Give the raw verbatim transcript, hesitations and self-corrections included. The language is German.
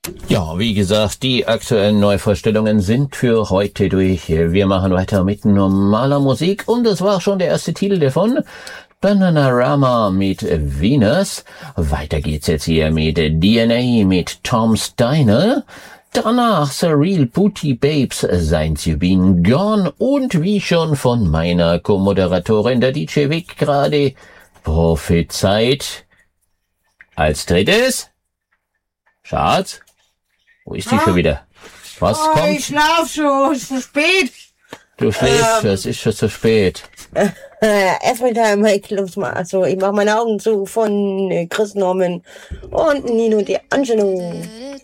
Ja, wie gesagt, die aktuellen Neuvorstellungen sind für heute durch. Wir machen weiter mit normaler Musik und das war schon der erste Titel davon. Bananarama mit Venus. Weiter geht's jetzt hier mit D N A mit Tom Steiner. Danach Surreal Booty Babes, Since You Been Gone und wie schon von meiner Co-Moderatorin der D J Vic gerade prophezeit. Als drittes, Schatz, wo ist die ah. schon wieder? Was oh, kommt? Ich schlaf schon, es ist zu spät. Du schläfst, ähm, es ist schon zu spät. Äh, Everytime I Close My, also ich mach meine Augen zu von äh, Chris Norman und Nino D'Angelo.